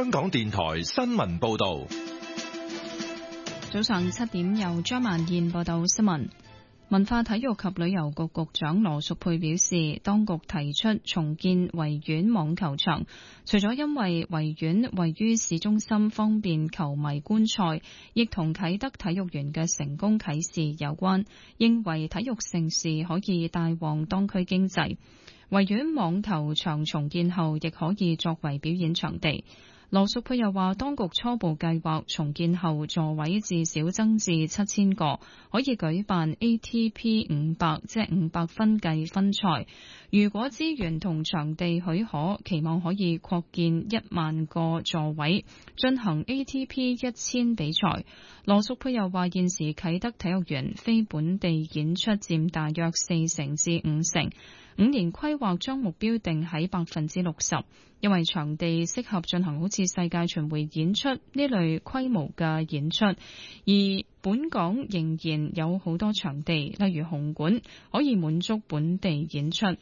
香港電台新聞報道。 早上7點，由張萬燕報道新聞。文化體育及旅遊局局長羅淑佩表示，當局提出重建維園網球場，除咗因為維園位於市中心方便球迷觀賽，亦同啟德體育園嘅成功啟示有關，認為體育盛事可以帶旺當區經濟。維園網球場重建後亦可以作為表演場地。羅淑佩又話，當局初步計劃重建後座位至少增至7000個，可以舉辦 ATP 500，即500分計分賽。如果資源同場地許可，期望可以擴建10000個座位，進行 ATP 1000比賽。羅淑佩又話，現時啟德體育園非本地演出佔大約40%至50%。5年規劃將目標定喺60%，因為場地適合進行好似世界巡迴演出呢類規模嘅演出，而本港仍然有好多場地，例如紅館，可以滿足本地演出。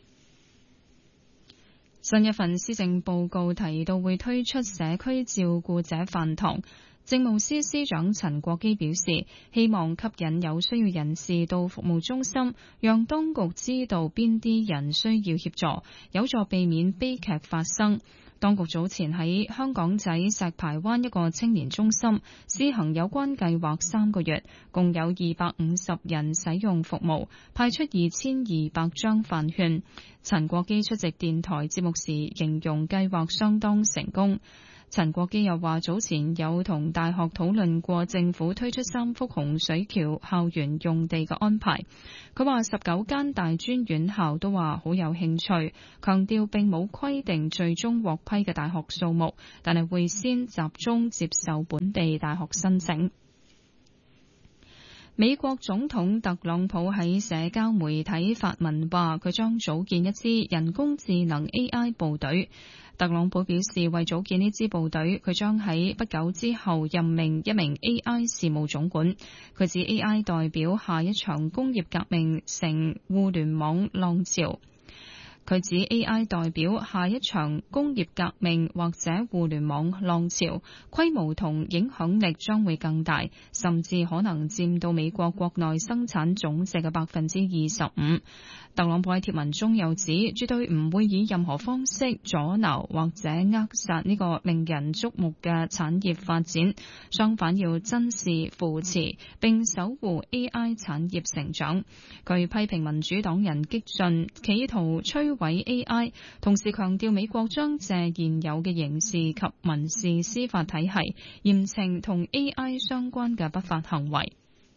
新一份施政報告提到會推出社區照顧者飯堂。政務司司長陳國基表示，希望吸引有需要人士到服務中心，讓當局知道邊啲人需要協助，有助避免悲劇發生。當局早前喺香港仔石排灣一個青年中心施行有關計劃3個月，共有250人使用服務，派出2200張飯券。陳國基出席電台節目時形容計劃相當成功。陳國基又話，早前有同大學討論過政府推出3幅洪水橋校園用地嘅安排。佢話19間大專院校都話好有興趣，強調並冇規定最終獲批嘅大學數目，但係會先集中接受本地大學申請。美國總統特朗普喺社交媒體發文話，佢將組建一支人工智能 AI 部隊。特朗普表示，為組建呢支部隊，佢將喺不久之後任命一名 AI 事務總管。佢指 AI 代表下一場工業革命成互聯網浪潮。佢指 AI 代表下一場工業革命或者互聯網浪潮，規模同影響力將會更大，甚至可能佔到美國國內生產總值嘅25%。特朗普喺貼文中又指，絕對唔會以任何方式阻撓或者扼殺呢個令人矚目嘅產業發展，相反要珍視、扶持並守護 AI 產業成長。佢批評民主黨人激進，企圖摧毀 AI， 同時強調美國將借現有嘅刑事及民事司法體系，嚴懲同 AI 相關嘅不法行為。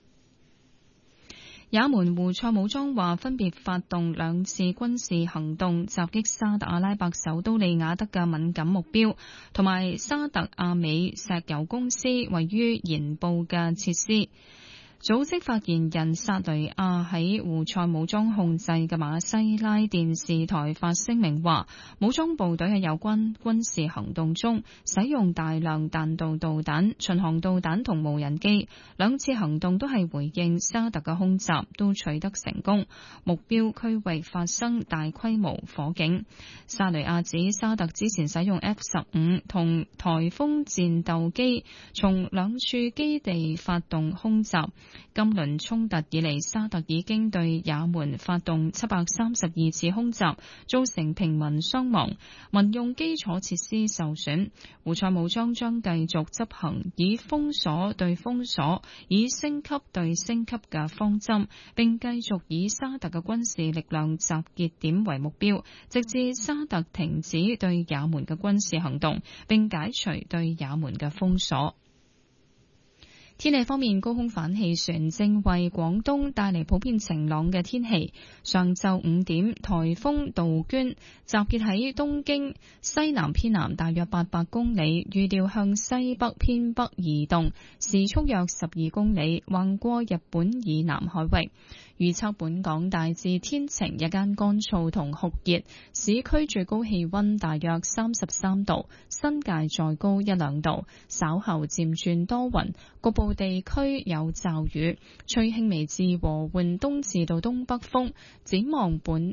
也門胡塞武裝話分別發動2次軍事行動，襲擊沙特阿拉伯首都利雅得嘅敏感目標，同埋沙特阿美石油公司位於鹽布嘅設施。組織發言人薩雷亞喺胡塞武裝控制嘅馬西拉電視台發聲明話，武裝部隊喺有關軍事行動中使用大量彈道導彈、巡航導彈同無人機，2次行動都係回應沙特嘅空襲，都取得成功，目標區域發生大規模火警。薩雷亞指沙特之前使用 F-15同颱風戰鬥機從2處基地發動空襲。今輪衝突以嚟，沙特已經對也門發動732次空襲，造成平民傷亡，民用基礎設施受損。胡塞武裝將繼續執行以封鎖對封鎖、以升級對升級嘅方針，並繼續以沙特嘅軍事力量集結點為目標，直至沙特停止對也門嘅軍事行動，並解除對也門嘅封鎖。天氣方面，高空反氣旋正為廣東帶嚟普遍晴朗嘅天氣。上晝5點，颱風杜鵑集結喺東經西南偏南大約800公里，預料向西北偏北移動，時速約12公里，橫過日本以南海域。預測本港大致天晴，日間乾燥同酷熱，市區最高氣溫大約33度，新界再高1-2度。稍後漸轉多雲，局部地區有驟雨，吹輕微至和緩東至到東北風。展望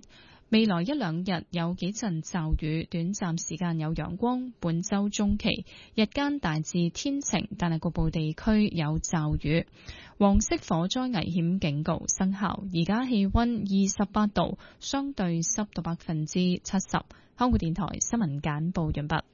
未來一兩日有幾陣驟雨，短暫時間有陽光。本週中期日間大致天晴，但係局部地區有驟雨。黃色火災危險警告生效。而家氣溫28度，相對濕度70%。香港電台新聞簡報完畢。